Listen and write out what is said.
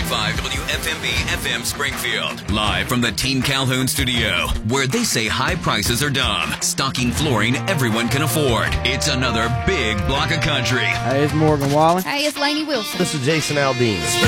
WFMB FM Springfield. Live from the Team Calhoun studio, where they say high prices are dumb. Stocking flooring everyone can afford. It's another big block of country. Hey, it's Morgan Wallen. Hey, it's Lainey Wilson. This is Jason Aldean.